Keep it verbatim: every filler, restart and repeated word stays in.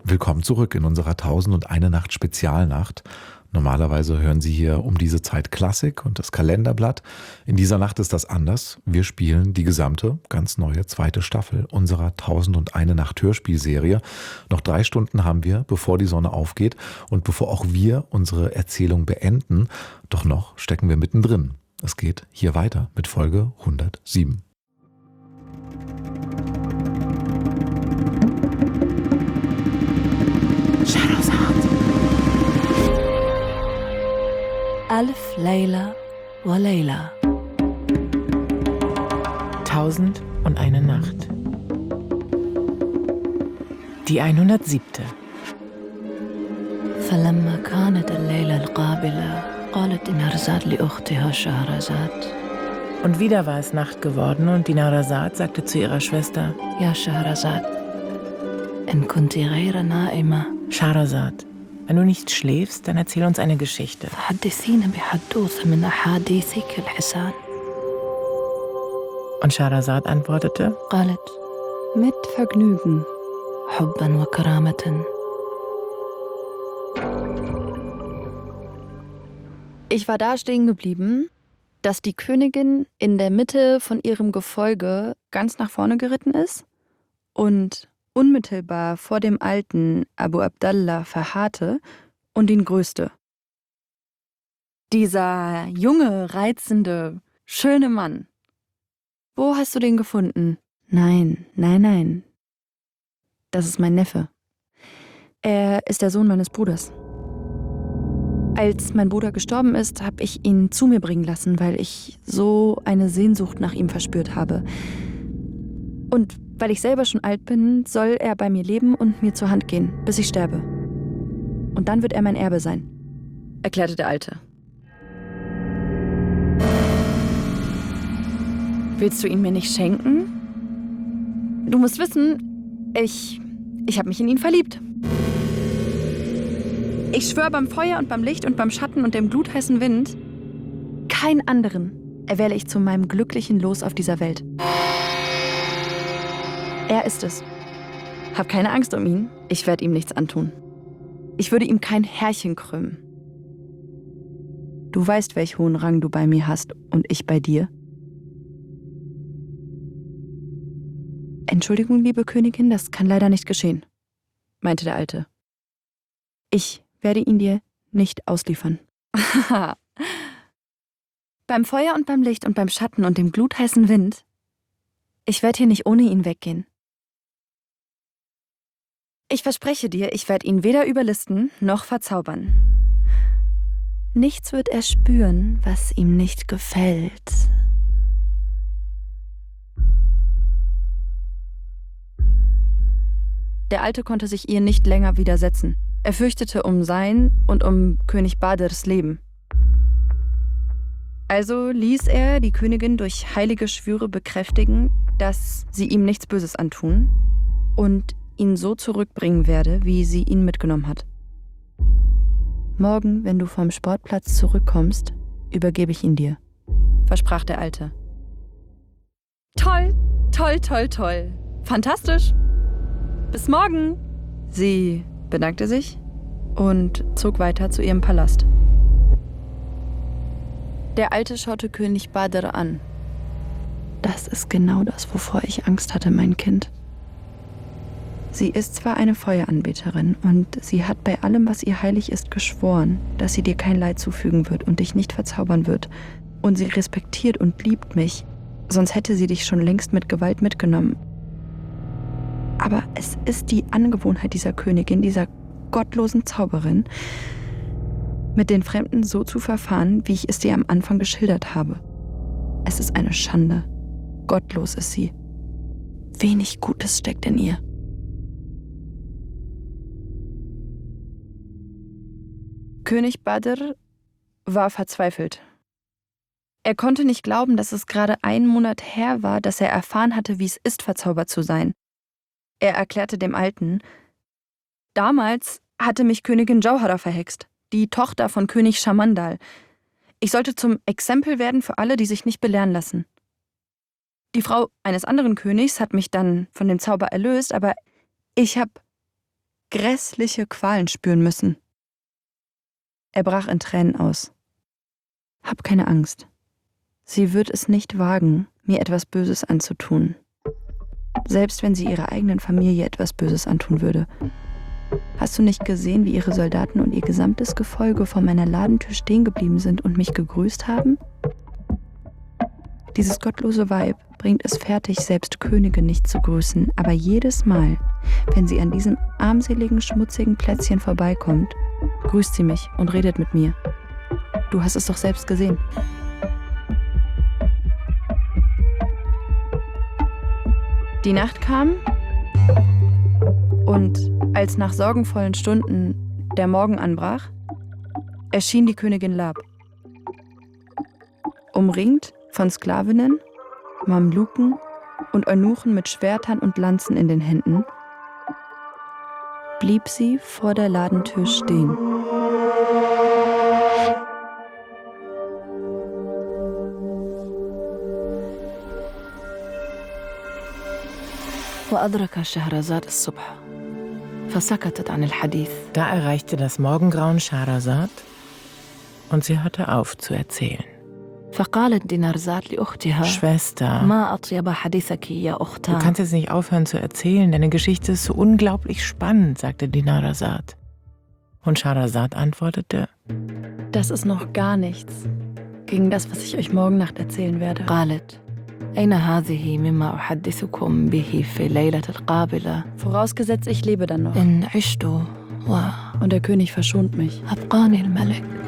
Willkommen zurück in unserer Tausend und eine Nacht Spezialnacht. Normalerweise hören Sie hier um diese Zeit Klassik und das Kalenderblatt. In dieser Nacht ist das anders. Wir spielen die gesamte, ganz neue zweite Staffel unserer Tausend und eine Nacht Hörspielserie. Noch drei Stunden haben wir, bevor die Sonne aufgeht und bevor auch wir unsere Erzählung beenden. Doch noch stecken wir mittendrin. Es geht hier weiter mit Folge hundertsieben. Alf Layla wa Layla. Tausend und eine Nacht. Die hundertsiebte. فلما كانت الليلة القابلة قالت دينارزاد لأختها شهرزاد. Und wieder war es Nacht geworden und Dinarzad sagte zu ihrer Schwester: يا شهرزاد إن كنت غير نائمة Schahrazad, wenn du nicht schläfst, dann erzähl uns eine Geschichte. فحدثينا بحدوث من أحاديثك الحسان. Und Schahrazad antwortete: قالت mit Vergnügen حبا وكرامة. Ich war da stehen geblieben, dass die Königin in der Mitte von ihrem Gefolge ganz nach vorne geritten ist und unmittelbar vor dem alten Abu Abdallah verharrte und ihn grüßte. Dieser junge, reizende, schöne Mann. Wo hast du den gefunden? Nein, nein, nein. Das ist mein Neffe. Er ist der Sohn meines Bruders. Als mein Bruder gestorben ist, habe ich ihn zu mir bringen lassen, weil ich so eine Sehnsucht nach ihm verspürt habe. Und weil ich selber schon alt bin, soll er bei mir leben und mir zur Hand gehen, bis ich sterbe. Und dann wird er mein Erbe sein, erklärte der Alte. Willst du ihn mir nicht schenken? Du musst wissen, ich, ich habe mich in ihn verliebt. Ich schwöre beim Feuer und beim Licht und beim Schatten und dem glutheißen Wind, keinen anderen erwähle ich zu meinem glücklichen Los auf dieser Welt. Er ist es. Hab keine Angst um ihn, ich werde ihm nichts antun. Ich würde ihm kein Härchen krümmen. Du weißt, welch hohen Rang du bei mir hast und ich bei dir. Entschuldigung, liebe Königin, das kann leider nicht geschehen, meinte der Alte. Ich werde ihn dir nicht ausliefern. Beim Feuer und beim Licht und beim Schatten und dem glutheißen Wind, ich werde hier nicht ohne ihn weggehen. Ich verspreche dir, ich werde ihn weder überlisten noch verzaubern. Nichts wird er spüren, was ihm nicht gefällt. Der Alte konnte sich ihr nicht länger widersetzen. Er fürchtete um sein und um König Badrs Leben. Also ließ er die Königin durch heilige Schwüre bekräftigen, dass sie ihm nichts Böses antun und ihn so zurückbringen werde, wie sie ihn mitgenommen hat. Morgen, wenn du vom Sportplatz zurückkommst, übergebe ich ihn dir, versprach der Alte. Toll, toll, toll, toll. Fantastisch. Bis morgen. Sie bedankte sich und zog weiter zu ihrem Palast. Der Alte schaute König Badr an. Das ist genau das, wovor ich Angst hatte, mein Kind. Sie ist zwar eine Feueranbeterin und sie hat bei allem, was ihr heilig ist, geschworen, dass sie dir kein Leid zufügen wird und dich nicht verzaubern wird. Und sie respektiert und liebt mich, sonst hätte sie dich schon längst mit Gewalt mitgenommen. Aber es ist die Angewohnheit dieser Königin, dieser gottlosen Zauberin, mit den Fremden so zu verfahren, wie ich es dir am Anfang geschildert habe. Es ist eine Schande. Gottlos ist sie. Wenig Gutes steckt in ihr. König Badr war verzweifelt. Er konnte nicht glauben, dass es gerade einen Monat her war, dass er erfahren hatte, wie es ist, verzaubert zu sein. Er erklärte dem Alten: Damals hatte mich Königin Jauhara verhext, die Tochter von König Schamandal. Ich sollte zum Exempel werden für alle, die sich nicht belehren lassen. Die Frau eines anderen Königs hat mich dann von dem Zauber erlöst, aber ich habe grässliche Qualen spüren müssen. Er brach in Tränen aus. Hab keine Angst. Sie wird es nicht wagen, mir etwas Böses anzutun. Selbst wenn sie ihrer eigenen Familie etwas Böses antun würde. Hast du nicht gesehen, wie ihre Soldaten und ihr gesamtes Gefolge vor meiner Ladentür stehen geblieben sind und mich gegrüßt haben? Dieses gottlose Weib bringt es fertig, selbst Könige nicht zu grüßen, aber jedes Mal, wenn sie an diesem armseligen, schmutzigen Plätzchen vorbeikommt, grüßt sie mich und redet mit mir. Du hast es doch selbst gesehen. Die Nacht kam und als nach sorgenvollen Stunden der Morgen anbrach, erschien die Königin Lab. Umringt von Sklavinnen, Mamluken und Eunuchen mit Schwertern und Lanzen in den Händen, blieb sie vor der Ladentür stehen. وأدرك شهرزاد الصبح فسكتت عن الحديث. Da erreichte das Morgengrauen Schahrazad und sie hörte auf zu erzählen. فقالت دينارزاد لأختها Schwester, ما أطيب حديثك يا du أختها. kannst jetzt nicht aufhören zu erzählen, deine Geschichte ist so unglaublich spannend, sagte Dinarzad. Und Schahrazad antwortete, Das ist noch gar nichts gegen das, was ich euch morgen Nacht erzählen werde. قالت أين هذه مما أحدثكم به في الليلة القابلة. Vorausgesetzt, ich lebe dann noch. إن عشت Und der König verschont mich. وأبقاني الملك.